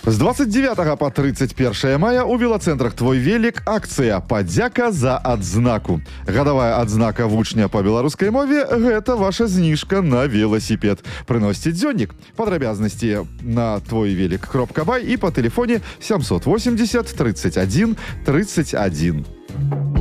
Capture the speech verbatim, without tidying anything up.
З двадцать девятого по тридцать первое мая у велоцентрах «Твой велик» акция «Падзяка за адзнаку». Гадавая адзнака вучня по беларускай мове – гэта ваша зніжка на велосипед. Прыносьце дзённік. Падрабязнасці на твой велик кропка бай и по телефоне семьсот восемьдесят тридцать один тридцать один.